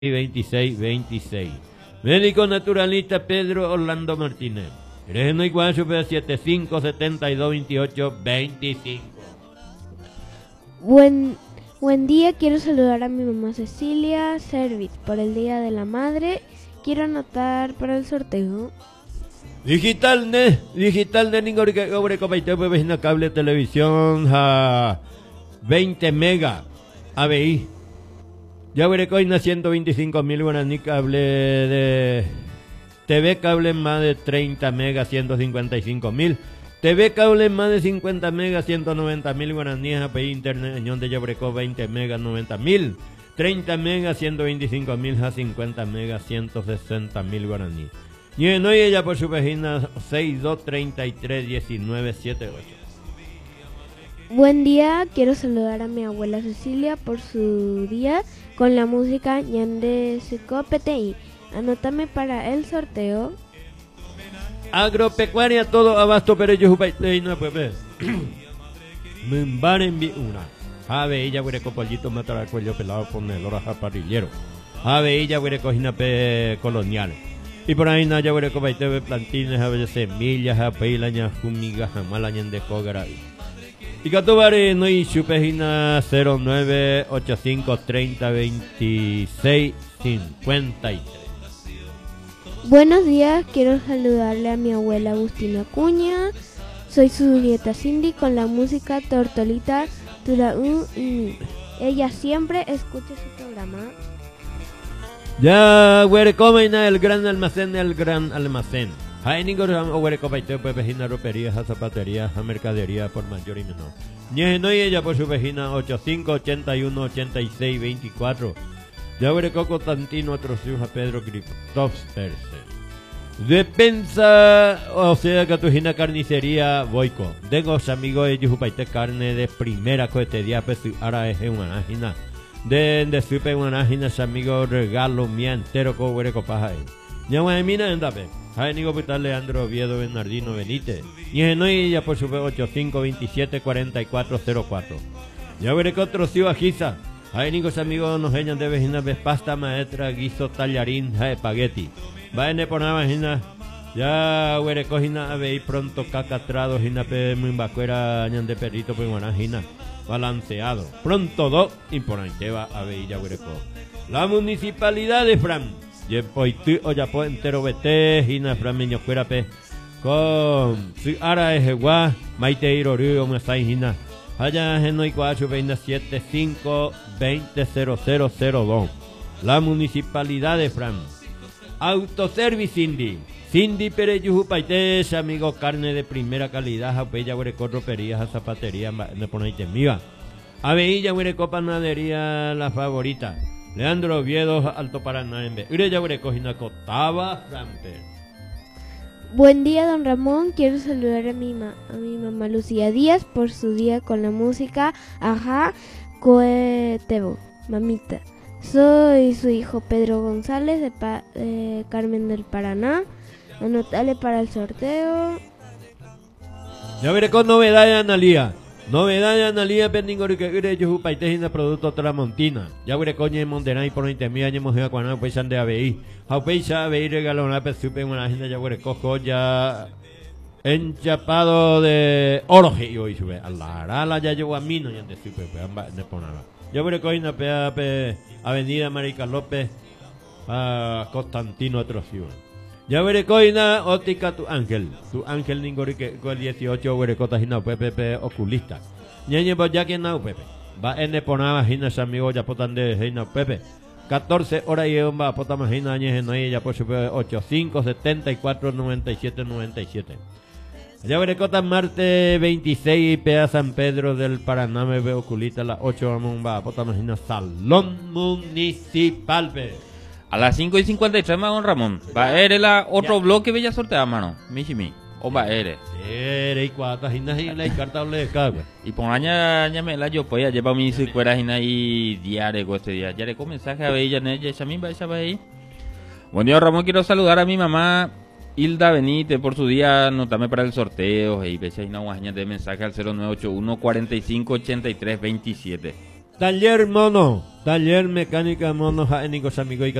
2626. Médico naturalista Pedro Orlando Martínez. Teléfono igual super 75 72 28 25. Buen día, quiero saludar a mi mamá Cecilia Servit por el Día de la Madre. Quiero anotar para el sorteo. Digital de ningún cobre copaite pues una cable televisión a 20 mega ABI. Ya veré coina 125.000 guaraní cable de TV cable más de 30 mega 155.000. TV cable más de 50 megas 190.000 guaraníes API internet en de Yabreco 20 megas 90.000. 30 megas 125.000 a 50 megas 160.000 guaraníes. Y en hoy ella por su página 62331978. Buen día, quiero saludar a mi abuela Cecilia por su día con la música Ñande PTI. Anótame para el sorteo. Agropecuaria todo abasto pero yo no pues me embaren una ave ella huele copollito matar cuello pelado poner horas a parrillero ave ella huele cojina pe colonial y por ahí naya huele copaite plantines a veces semillas a peilañas humigas jamalañen de cogara y catubare no y chupejina 0985 30 26 53. Buenos días, quiero saludarle a mi abuela Agustina Acuña. Soy su nieta Cindy con la música Tortolita Turaú y ella siempre escucha su programa. Ya, güere, comen el gran almacén. Hay ningún güere, copaite, pues vecina roperías, a zapaterías, a mercadería por mayor y menor. No y ella por su vecina 85 81 86 24. Ya veré coco tantino atrocios a Pedro Gripotovs Perse. Despensa, o sea, Catujina Carnicería Boico. Tengo amigos de Yujupaite carne de primera cohete día, pues ahora es una ágina. De supe una ágina, amigos regalo mía entero con huere copaja. Ya me mina en tape. Hay nigo putal Leandro Oviedo Bernardino Benítez. Y en hoy ya por su 85 27 44 04. Ya veré que otro ciudad Giza. Hay ningos amigos nos enseñan de vecinas de pasta maestra, guiso, tallarín, espagueti. Vayan por nada vecina, ya huere cojina a ver pronto cacatrado, jina pe mimbacuera, añan de perrito, pues buena jina, balanceado. Pronto dos, y por ahí te va a ver ya huere co. La municipalidad de Fran, y pues tú o ya pues entero vete, jina Fran meño fuera pe, con si ara es igual, maite irorio, me está jina. Allá en hoy 475 200002. La municipalidad de Fran. Autoservice Cindy Pérez Yujupaite, amigo carne de primera calidad, japella huereco roperías, zapatería, le ponéis miga. Aveilla huereco panadería la favorita. Leandro Oviedo, Alto Paraná en B. Ureya huereco jinacotaba Frampe. Buen día, don Ramón. Quiero saludar a mi mamá Lucía Díaz por su día con la música Ajá, Coetebo, mamita. Soy su hijo Pedro González de Carmen del Paraná. Anotale para el sorteo. Ya veré con novedad de Analía. Novedad de Analía pendingori que ure yo paitejina producto tramontina. Ya veré coñe mondenay por 20.000 años mojea cuando peisan de ABI. Haupeisa ABI regaló una supe una agenda ya veré cojo ya enchapado de oro y hoy sube a la arala ya llevo a mí no ya te supe pues de ponaba. Ya veré coña pe Avenida Marica López a Constantino Atrocio. Ya veré coina óptica tu ángel ningori que el 18 veré cota hina pepe oculista. Ñeñe ya que no pepe. Va en ponaba hina amigo ya potan de hina pepe. 14 horas y va potama hina ñe no ya por su 85 74 97 97. Ya veré cota martes 26 pea San Pedro del Paraná me veo oculista a las 8 vamos va potama hina salón municipal pe. A las 5:53 más don Ramón. Va a ir la otro bloque bella sortea, mano. Michimi. O va a ir. Y cuatro hinas y la carta le cabe. Y por aña me la yo pues lleva mi secuera hina y diario con este día. Ya le con mensaje a bella ella esa misma esa va ahí. Buen día Ramón, quiero saludar a mi mamá Hilda Benítez por su día, anotame para el sorteo y veces hay una guaña de mensaje al 0981 45 83 27. Taller Mono. Taller mecánica monos amigos